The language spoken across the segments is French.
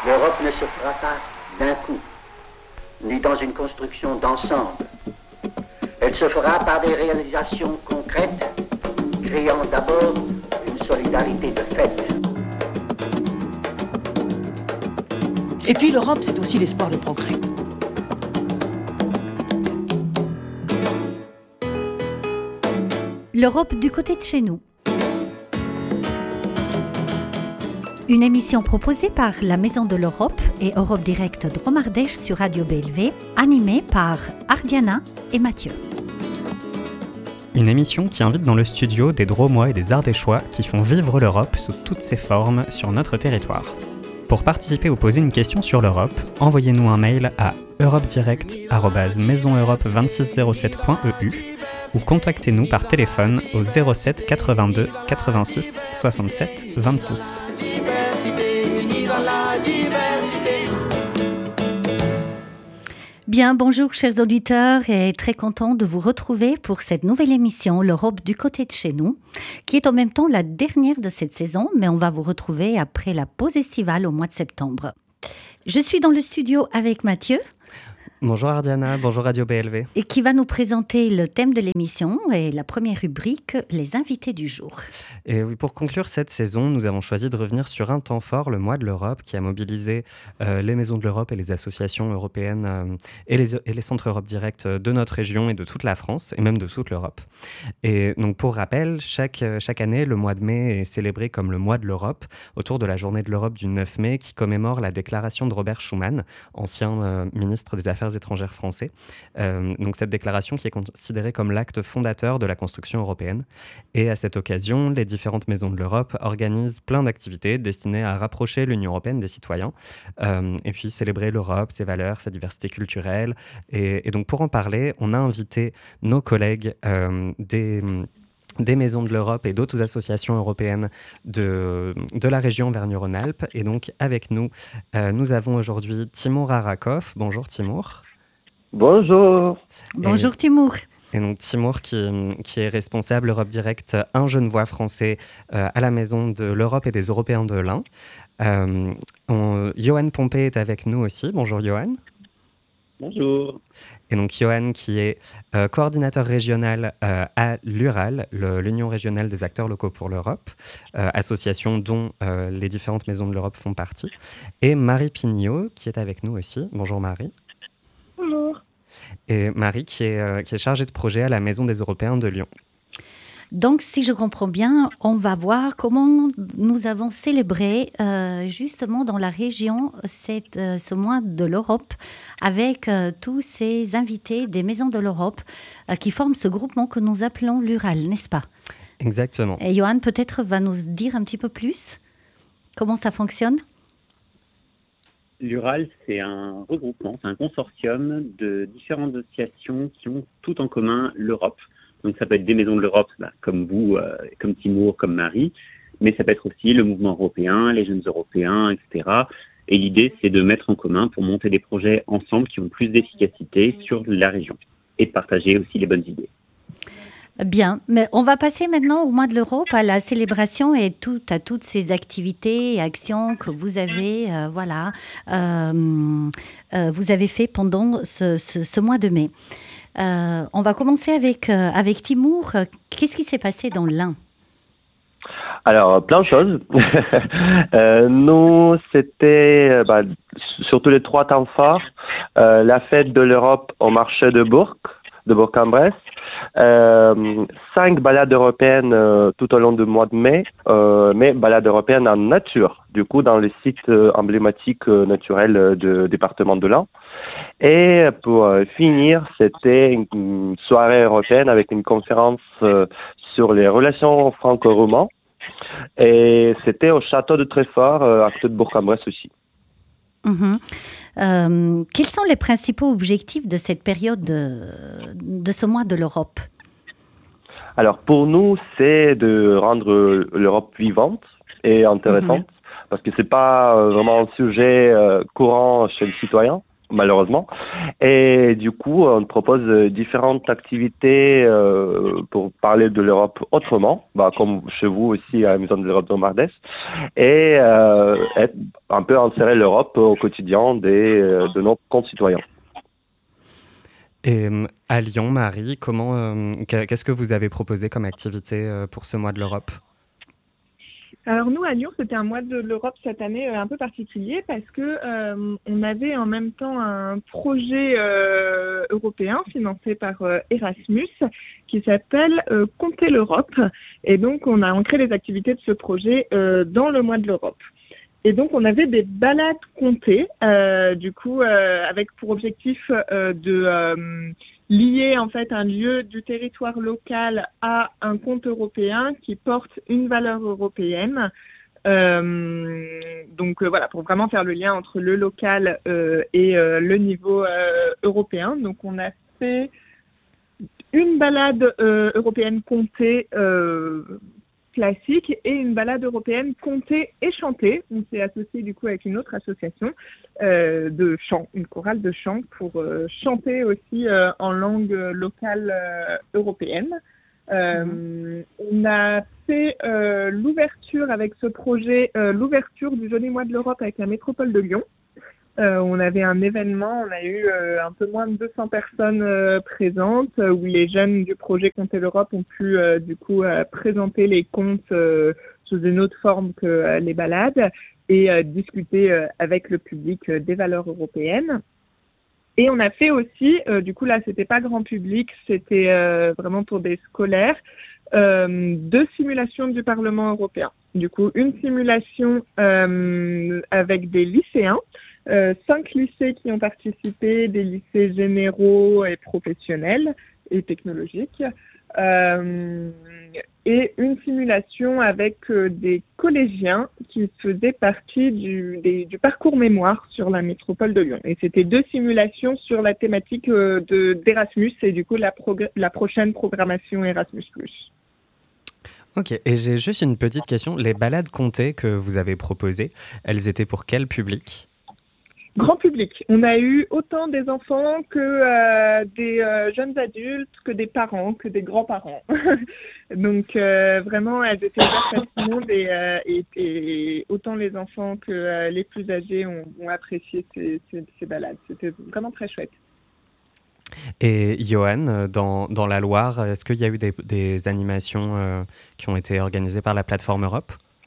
L'Europe ne se fera pas d'un coup, ni dans une construction d'ensemble. Elle se fera par des réalisations concrètes, créant d'abord une solidarité de fait. Et puis l'Europe, c'est aussi l'espoir de progrès. L'Europe du côté de chez nous. Une émission proposée par la Maison de l'Europe et Europe Direct Dromardèche sur Radio BLV, animée par Ardiana et Mathieu. Une émission qui invite dans le studio des Dromois et des Ardéchois qui font vivre l'Europe sous toutes ses formes sur notre territoire. Pour participer ou poser une question sur l'Europe, envoyez-nous un mail à europedirect@maisoneurope2607.eu ou contactez-nous par téléphone au 07 82 86 67 26. Bien, bonjour chers auditeurs et très content de vous retrouver pour cette nouvelle émission L'Europe du côté de chez nous, qui est en même temps la dernière de cette saison, mais on va vous retrouver après la pause estivale au mois de septembre. Je suis dans le studio avec Mathieu. Bonjour Ardiana, bonjour Radio BLV. Et qui va nous présenter le thème de l'émission et la première rubrique, les invités du jour. Et oui, pour conclure cette saison, nous avons choisi de revenir sur un temps fort, le mois de l'Europe, qui a mobilisé les maisons de l'Europe et les associations européennes et les centres Europe Direct de notre région et de toute la France, et même de toute l'Europe. Et donc pour rappel, chaque année, le mois de mai est célébré comme le mois de l'Europe, autour de la journée de l'Europe du 9 mai, qui commémore la déclaration de Robert Schuman, ancien ministre des Affaires étrangères français. Donc cette déclaration qui est considérée comme l'acte fondateur de la construction européenne. Et à cette occasion, les différentes maisons de l'Europe organisent plein d'activités destinées à rapprocher l'Union européenne des citoyens et puis célébrer l'Europe, ses valeurs, sa diversité culturelle. Et donc pour en parler, on a invité nos collègues des maisons de l'Europe et d'autres associations européennes de la région Auvergne-Rhône-Alpes. Et donc, avec nous, nous avons aujourd'hui Timur Arakov. Bonjour Timur. Bonjour. Bonjour Timur. Et donc Timur qui est responsable Europe Direct, un Genevois français à la Maison de l'Europe et des Européens de l'Ain. Johan Pompé est avec nous aussi. Bonjour Johan. Bonjour. Et donc Johan qui est coordinateur régional à l'URAL, l'Union régionale des acteurs locaux pour l'Europe, association dont les différentes maisons de l'Europe font partie. Et Marie Pignot qui est avec nous aussi. Bonjour Marie. Bonjour. Et Marie qui est chargée de projet à la Maison des Européens de Lyon. Donc, si je comprends bien, on va voir comment nous avons célébré justement dans la région ce mois de l'Europe avec tous ces invités des Maisons de l'Europe qui forment ce groupement que nous appelons l'URAL, n'est-ce pas ? Exactement. Et Johan peut-être va nous dire un petit peu plus comment ça fonctionne ? L'URAL, c'est un regroupement, c'est un consortium de différentes associations qui ont tout en commun l'Europe. Donc ça peut être des maisons de l'Europe, comme vous, comme Timur, comme Marie, mais ça peut être aussi le mouvement européen, les jeunes européens, etc. Et l'idée, c'est de mettre en commun pour monter des projets ensemble qui ont plus d'efficacité sur la région et de partager aussi les bonnes idées. Bien, mais on va passer maintenant au mois de l'Europe, à la célébration et à toutes ces activités et actions que vous avez, vous avez fait pendant ce mois de mai. On va commencer avec Timur. Qu'est-ce qui s'est passé dans l'Ain ? Alors, plein de choses. Nous, c'était surtout les 3 temps forts. La fête de l'Europe au marché de Bourg-en-Bresse. 5 balades européennes tout au long du mois de mai, mais balades européennes en nature, du coup dans les sites emblématiques naturels du département de l'Ain. Et pour finir, c'était une soirée européenne avec une conférence sur les relations franco-roumaines. Et c'était au château de Treffort, à côté de Bourg-en-Bresse aussi. Quels sont les principaux objectifs de cette période de ce mois de l'Europe ? Alors pour nous, c'est de rendre l'Europe vivante et intéressante, parce que c'est pas vraiment un sujet courant chez le citoyen, malheureusement. Et du coup, on propose différentes activités pour parler de l'Europe autrement, comme chez vous aussi à la Maison de l'Europe de Dromardèche, et un peu insérer l'Europe au quotidien de nos concitoyens. Et à Lyon, Marie, qu'est-ce que vous avez proposé comme activité pour ce mois de l'Europe ? Alors nous, à Lyon, c'était un mois de l'Europe cette année un peu particulier parce que on avait en même temps un projet européen financé par Erasmus qui s'appelle Compter l'Europe. Et donc, on a ancré les activités de ce projet dans le mois de l'Europe. Et donc, on avait des balades comptées, avec pour objectif de lier en fait un lieu du territoire local à un compte européen qui porte une valeur européenne. Voilà, pour vraiment faire le lien entre le local et le niveau européen. Donc, on a fait une balade européenne comptée classique et une balade européenne comptée et chantée. On s'est associé du coup avec une autre association de chant, une chorale de chant pour chanter aussi en langue locale européenne. On a fait l'ouverture avec ce projet, l'ouverture du Joli Mois de l'Europe avec la métropole de Lyon. On avait un événement, on a eu un peu moins de 200 personnes présentes où les jeunes du projet Compter l'Europe ont pu présenter les contes sous une autre forme que les balades et discuter avec le public des valeurs européennes. Et on a fait aussi, là c'était pas grand public, c'était vraiment pour des scolaires, 2 simulations du Parlement européen. Du coup, une simulation avec des lycéens, 5 lycées qui ont participé, des lycées généraux et professionnels et technologiques, et une simulation avec des collégiens qui faisaient partie du parcours mémoire sur la métropole de Lyon. Et c'était 2 simulations sur la thématique d'Erasmus et du coup la prochaine programmation Erasmus+. Ok, et j'ai juste une petite question. Les balades comptées que vous avez proposées, elles étaient pour quel public ? Grand public. On a eu autant des enfants que des jeunes adultes, que des parents, que des grands-parents. Donc vraiment, elles étaient ouvertes à tout le monde et autant les enfants que les plus âgés ont apprécié ces balades. C'était vraiment très chouette. Et Johan, dans la Loire, est-ce qu'il y a eu des animations qui ont été organisées par la plateforme Europe ?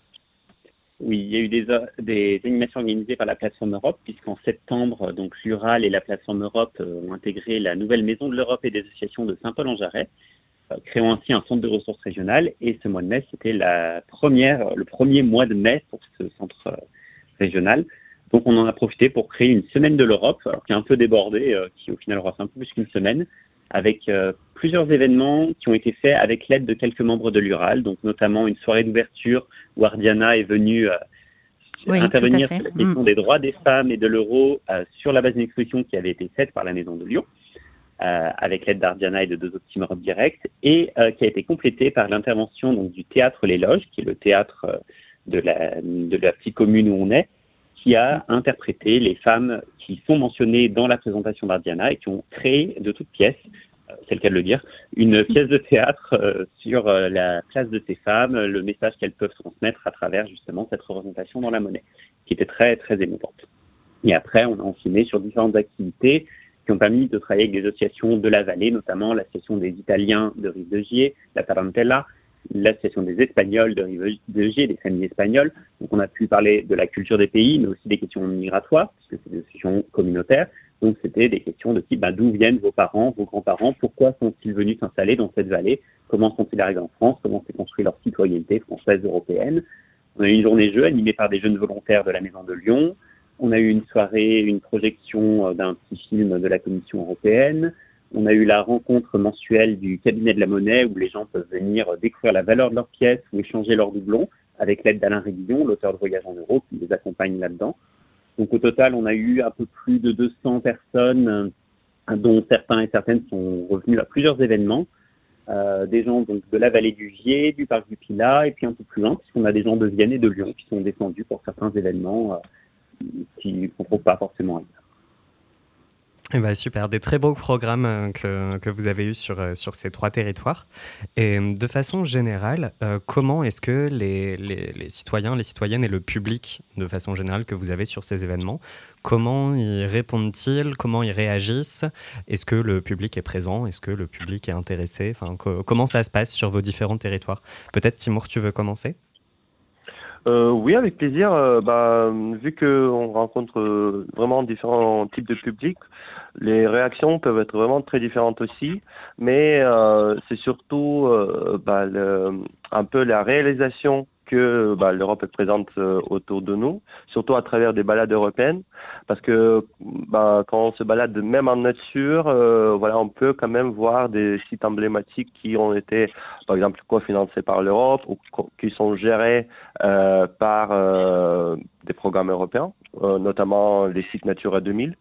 Oui, il y a eu des animations organisées par la plateforme Europe, puisqu'en septembre, donc l'URAL et la plateforme Europe ont intégré la nouvelle Maison de l'Europe et des associations de Saint-Paul-en-Jarret, créant ainsi un centre de ressources régionales. Et ce mois de mai, c'était le premier mois de mai pour ce centre régional. Donc on en a profité pour créer une semaine de l'Europe, qui est un peu débordée, qui au final aura fait un peu plus qu'une semaine, avec plusieurs événements qui ont été faits avec l'aide de quelques membres de l'URAL, donc notamment une soirée d'ouverture où Ardiana est venue intervenir sur la question des droits des femmes et de l'euro sur la base d'une exposition qui avait été faite par la Maison de Lyon, avec l'aide d'Ardiana et de 2 autres Team Europe Direct, et qui a été complétée par l'intervention donc, du théâtre Les Loges, qui est le théâtre de la petite commune où on est, qui a interprété les femmes qui sont mentionnées dans la présentation d'Ardiana et qui ont créé de toutes pièces, c'est le cas de le dire, une pièce de théâtre sur la place de ces femmes, le message qu'elles peuvent transmettre à travers justement cette représentation dans la monnaie, qui était très, très émouvante. Et après, on a enchaîné sur différentes activités qui ont permis de travailler avec des associations de la vallée, notamment l'association des Italiens de Rive de Gier, la Tarantella, l'association des Espagnols de Rive de Gier, des familles espagnoles. Donc on a pu parler de la culture des pays, mais aussi des questions migratoires, puisque c'est des questions communautaires. Donc c'était des questions de type d'où viennent vos parents, vos grands-parents, pourquoi sont-ils venus s'installer dans cette vallée, comment sont-ils arrivés en France, comment s'est construit leur citoyenneté française, européenne. On a eu une journée jeu animée par des jeunes volontaires de la Maison de Lyon. On a eu une soirée, une projection d'un petit film de la Commission européenne. On a eu la rencontre mensuelle du cabinet de la monnaie où les gens peuvent venir découvrir la valeur de leurs pièces ou échanger leurs doublons avec l'aide d'Alain Réguillon, l'auteur de Voyage en euros, qui les accompagne là-dedans. Donc au total, on a eu un peu plus de 200 personnes, dont certains et certaines sont revenus à plusieurs événements. Des gens donc de la vallée du Gier, du parc du Pilat, et puis un peu plus loin, puisqu'on a des gens de Vienne et de Lyon qui sont descendus pour certains événements qu'on ne trouve pas forcément ailleurs. Eh ben, super, des très beaux programmes que vous avez eus sur ces 3 territoires. Et de façon générale, comment est-ce que les citoyens, les citoyennes et le public, de façon générale, que vous avez sur ces événements, comment y répondent-ils? Comment ils réagissent? Est-ce que le public est présent? Est-ce que le public est intéressé? Enfin, comment ça se passe sur vos différents territoires? Peut-être, Timur, tu veux commencer? Oui, avec plaisir. Vu qu'on rencontre vraiment différents types de publics, les réactions peuvent être vraiment très différentes aussi, mais c'est surtout un peu la réalisation que l'Europe est présente autour de nous, surtout à travers des balades européennes, parce que quand on se balade même en nature, on peut quand même voir des sites emblématiques qui ont été, par exemple, cofinancés par l'Europe ou qui sont gérés par des programmes européens, notamment les sites Natura 2000.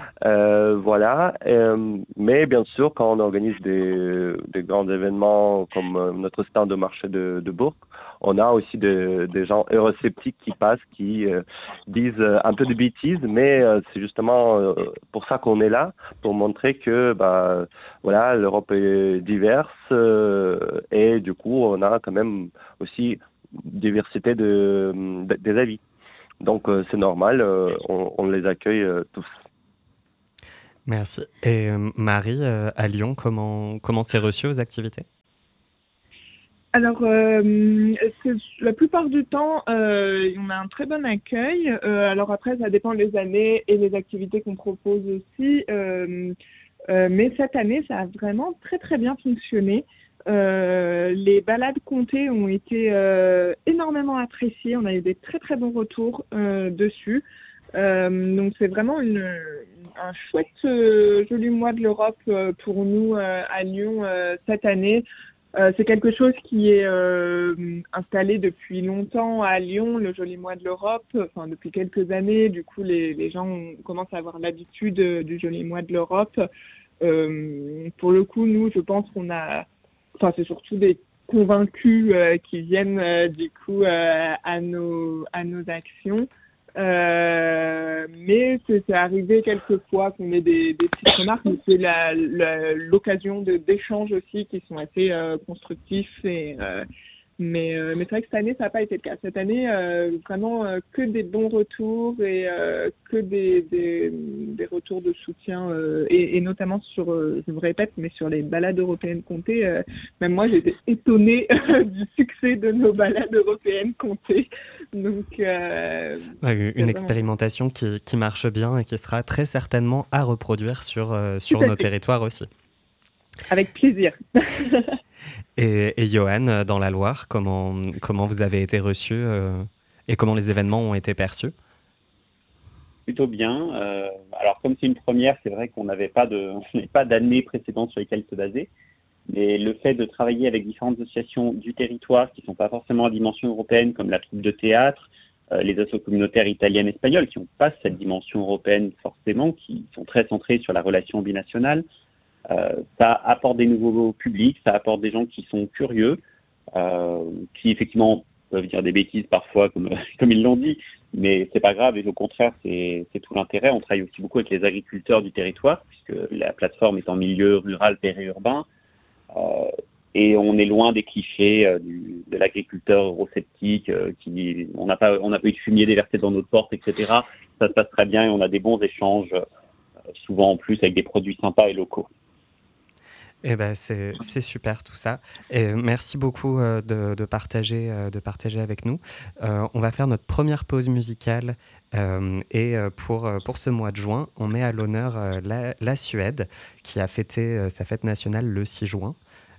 Mais bien sûr, quand on organise des grands événements comme notre stand au marché de Bourg, on a aussi des gens eurosceptiques qui passent, qui disent un peu de bêtises, mais c'est justement pour ça qu'on est là, pour montrer que l'Europe est diverse et du coup on a quand même aussi diversité des avis. Donc c'est normal, on les accueille tous. Merci. Et Marie, à Lyon, comment c'est reçu aux activités? Alors, la plupart du temps, on a un très bon accueil. Alors après, ça dépend des années et les activités qu'on propose aussi. Mais cette année, ça a vraiment très très bien fonctionné. Les balades comptées ont été énormément appréciées. On a eu des très très bons retours dessus. Donc c'est vraiment un chouette joli mois de l'Europe pour nous à Lyon cette année. C'est quelque chose qui est installé depuis longtemps à Lyon, le joli mois de l'Europe, enfin depuis quelques années. Du coup, les gens commencent à avoir l'habitude du joli mois de l'Europe. Pour le coup, nous, je pense c'est surtout des convaincus qui viennent du coup à nos actions. Mais c'est arrivé quelques fois qu'on ait des petites remarques, mais c'est l'occasion d'échanges aussi qui sont assez constructifs. Mais c'est vrai que cette année, ça n'a pas été le cas. Cette année, vraiment que des bons retours et que des retours de soutien et notamment sur, je me répète, mais sur les balades européennes comptées. Même moi, j'étais étonnée du succès de nos balades européennes comptées. Donc, une expérimentation qui marche bien et qui sera très certainement à reproduire sur nos territoires aussi. Avec plaisir. Et Johan, dans la Loire, comment vous avez été reçu et comment les événements ont été perçus? Plutôt bien. Alors, comme c'est une première, c'est vrai qu'on n'avait pas d'années précédentes sur lesquelles se baser. Mais le fait de travailler avec différentes associations du territoire qui ne sont pas forcément à dimension européenne, comme la troupe de théâtre, les assos communautaires italiennes, espagnoles, qui n'ont pas cette dimension européenne forcément, qui sont très centrées sur la relation binationale, ça apporte des nouveaux publics, ça apporte des gens qui sont curieux, qui effectivement peuvent dire des bêtises parfois, comme ils l'ont dit, mais c'est pas grave, et au contraire, c'est tout l'intérêt. On travaille aussi beaucoup avec les agriculteurs du territoire, puisque la plateforme est en milieu rural, périurbain, et on est loin des clichés de l'agriculteur eurosceptique qui on n'a pas eu de fumier déversé dans notre porte, etc. Ça se passe très bien et on a des bons échanges, souvent en plus avec des produits sympas et locaux. Eh ben, c'est super tout ça. Et merci beaucoup de partager avec nous. On va faire notre première pause musicale et pour ce mois de juin, on met à l'honneur la Suède qui a fêté sa fête nationale le 6 juin.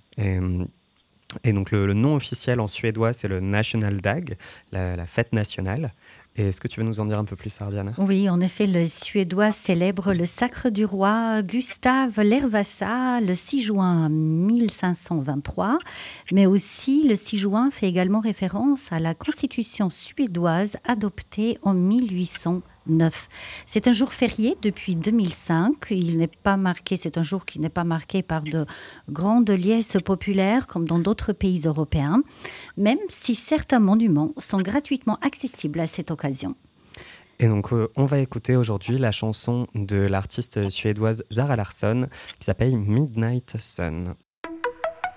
Et donc le nom officiel en suédois, c'est le Nationaldag, la fête nationale. Et est-ce que tu veux nous en dire un peu plus, Ardiana? Oui, en effet, les Suédois célèbrent le sacre du roi Gustav Lervasa le 6 juin 1523, mais aussi le 6 juin fait également référence à la constitution suédoise adoptée en 1809. C'est un jour férié depuis 2005. C'est un jour qui n'est pas marqué par de grandes liesses populaires comme dans d'autres pays européens, même si certains monuments sont gratuitement accessibles à cette occasion. Et donc, on va écouter aujourd'hui la chanson de l'artiste suédoise Zara Larsson qui s'appelle Midnight Sun.